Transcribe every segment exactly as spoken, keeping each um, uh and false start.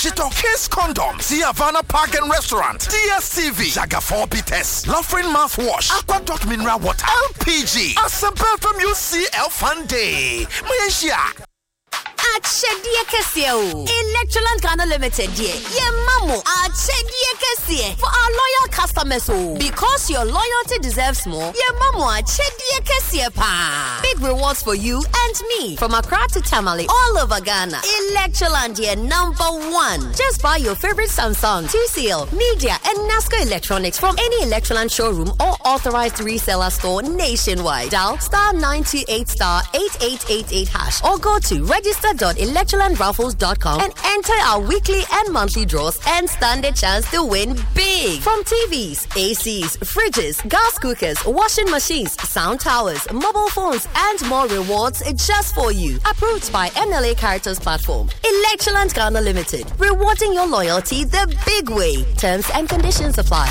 Digital Kiss Condom, Havana Park and Restaurant, D S T V, Jaga four Bites, Lofrin Mouthwash, Aqua Dot Mineral Water, L P G, Asempa from U C L Fun Day. Malaysia. Achedia Kessie, Electroland Ghana Limited, dear. Yeah, Mamu, Achedia Kessie for our loyal customers. Oh, because your loyalty deserves more. Yeah, Mamu, Achedia Kessie pa. Big rewards for you and me from Accra to Tamale, all over Ghana. Electroland, yeah, number one. Just buy your favorite Samsung, T C L, Media, and Nasco Electronics from any Electroland showroom or authorized reseller store nationwide. Dial star nine two eight star eight eight eight eight hash or go to register dot electroland raffles dot com and enter our weekly and monthly draws and stand a chance to win big. From T Vs, A Cs, fridges, gas cookers, washing machines, sound towers, mobile phones, and more rewards just for you. Approved by N L A Caritas Platform. Electroland Ghana Limited. Rewarding your loyalty the big way. Terms and conditions apply.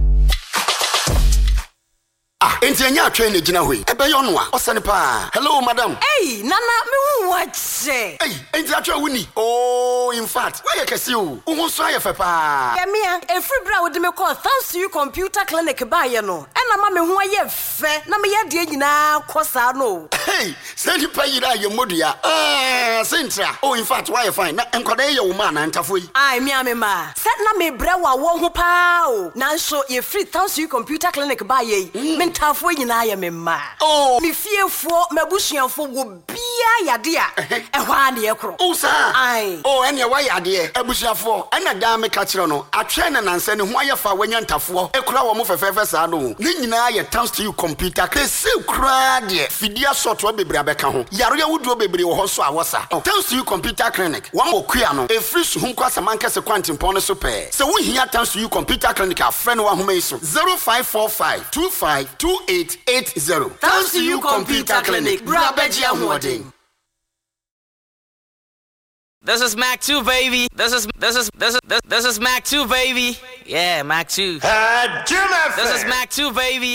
Ah, enti anya train ejina hoi. Ebe yo no a, osane pa. Hello madam. Hey, nana me hu wache. Hey, enti atwa wuni. Oh, in fact, why you kesi o? Wo so ayefe pa. Ya mia, every bra wo de me call thanks to you computer clinic ba ye no. E na ma me hu ayefe, na me ye de nyina kosa no. Hey, send pa yira ye modua. Ah, sentra. Oh, in fact, why you fine? Na enkoda ye wo ma na ntafo yi. Ai mia me ma. Set na me bra wa wo ho pa o. Na so ye free thanks to you computer clinic ba ye. Mm. Tafo nyina ya me ma. Oh, me fiefo mabusuanfo wo bia yade a ehwa na ye kro. Oh, sir. Ai. Oh, ene wa yade abusuafo. Ena da me ka kire no. Atwe na nanse ne ho ayefa wanya ntafo. Ekura wo mo fefefe sa no. Ne nyina ye thanks to you computer. Kese kura de. Fidia software bebre abeka ho. Yaro ya wuduo bebre wo ho so awosa. Thanks to you computer clinic. One okua no. E free so hu kwasa mankese kwantimpon no so pe. Se wo hia thanks to you computer clinic a friend wa homa iso. zero five four five two five two eight eight zero. Thanks to you computer clinic. Brabeji Ahwodin. This is Mac two, baby. This is this is this is this, this is Mac two, baby. Yeah, Mac two. Uh, Jim F M. This is Mac two, baby.